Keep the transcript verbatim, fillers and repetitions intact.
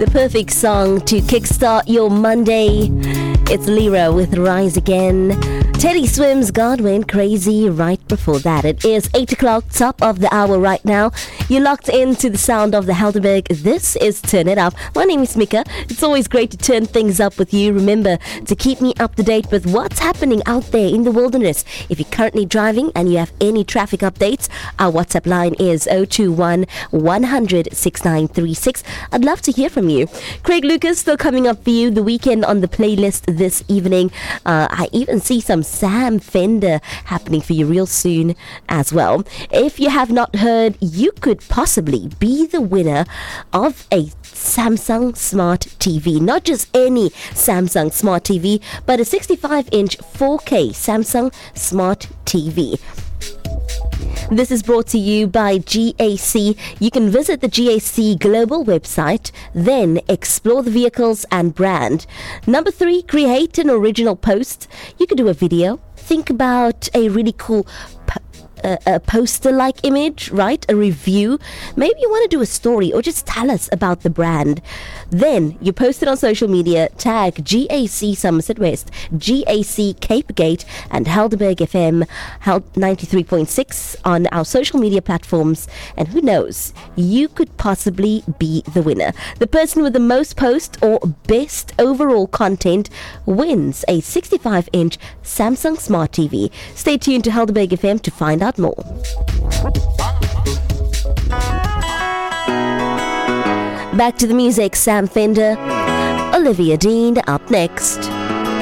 The perfect song to kickstart your Monday. It's Lyra with Rise Again. Teddy Swims, God Went Crazy right before that. It is eight o'clock, top of the hour right now. You're locked into the sound of the Helderberg. This is Turn It Up. My name is Mika. It's always great to turn things up with you. Remember to keep me up to date with what's happening out there in the wilderness. If you're currently driving and you have any traffic updates, our WhatsApp line is zero two one, one hundred, six nine three six. I'd love to hear from you. Craig Lucas still coming up for you. The Weekend on the playlist this evening. Uh, I even see some Sam Fender happening for you real soon as well. If you have not heard, you could possibly be the winner of a Samsung Smart T V. Not just any Samsung Smart T V, but a sixty-five inch four K Samsung Smart T V. This is brought to you by G A C. You can visit the G A C global website, then explore the vehicles and brand. Number three, create an original post. You could do a video. Think about a really cool po- a, a poster-like image, right? A review. Maybe you want to do a story or just tell us about the brand. Then you post it on social media, tag G A C Somerset West, G A C Cape Gate, and Helderberg F M ninety-three point six on our social media platforms. And who knows, you could possibly be the winner. The person with the most posts or best overall content wins a sixty-five inch Samsung Smart T V. Stay tuned to Helderberg F M to find out more. Back to the music, Sam Fender, Olivia Dean up next.